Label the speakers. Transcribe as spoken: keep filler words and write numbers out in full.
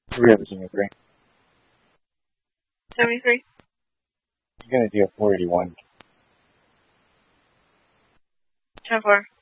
Speaker 1: Three of us in your three.
Speaker 2: seventy-three.
Speaker 1: He's gonna do a four eighty-one.
Speaker 2: ten four.